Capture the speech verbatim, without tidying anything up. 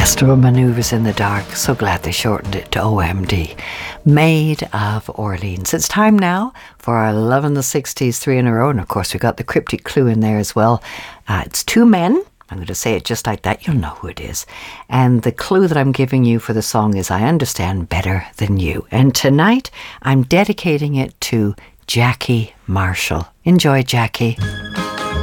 Orchestral Manoeuvres in the Dark. So glad they shortened it to O M D. Maid of Orleans. It's time now for our Love in the sixties, three in a row. And of course, we got the cryptic clue in there as well. Uh, it's two men. I'm going to say it just like that. You'll know who it is. And the clue that I'm giving you for the song is I Understand Better Than You. And tonight, I'm dedicating it to Jackie Marshall. Enjoy, Jackie.